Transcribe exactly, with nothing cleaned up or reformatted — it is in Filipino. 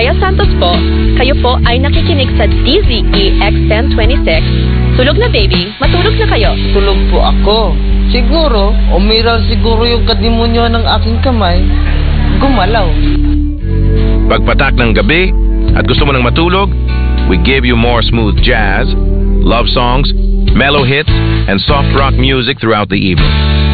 Rhea Santos po. Kayo po ay nakikinig sa D Z E X ten twenty-six. Tulog na baby, matulog na kayo. Tulog po ako. Siguro, umiral siguro yung kadimonyo ng aking kamay. Gumalaw. Pagpatak ng gabi at gusto mo nang matulog, we give you more smooth jazz, love songs, mellow hits, and soft rock music throughout the evening.